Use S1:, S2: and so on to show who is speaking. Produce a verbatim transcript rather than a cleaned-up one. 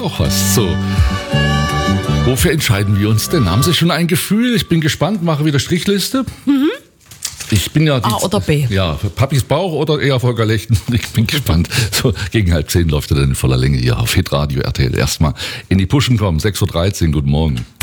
S1: auch was. So. Wofür entscheiden wir uns denn? Haben Sie schon ein Gefühl? Ich bin gespannt, mache wieder Strichliste. Mhm. Ich bin ja die,
S2: A oder B?
S1: Ja, Papis Bauch oder eher Volker Lechten. Ich bin gespannt. So, gegen halb zehn läuft er dann in voller Länge hier auf Hitradio R T L. Erstmal in die Puschen kommen, sechs Uhr dreizehn, guten Morgen.